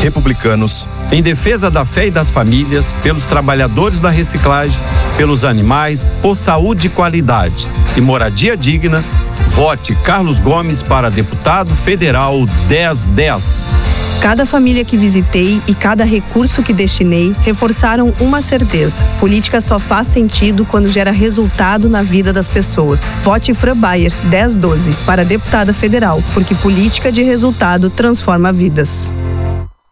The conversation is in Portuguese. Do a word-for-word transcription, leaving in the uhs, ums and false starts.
republicanos. Em defesa da fé e das famílias, pelos trabalhadores da reciclagem, pelos animais, por saúde e qualidade e moradia digna, vote Carlos Gomes para deputado federal dez dez. Cada família que visitei e cada recurso que destinei reforçaram uma certeza: política só faz sentido quando gera resultado na vida das pessoas. Vote Fran Bayer dez doze para deputada federal, porque política de resultado transforma vidas.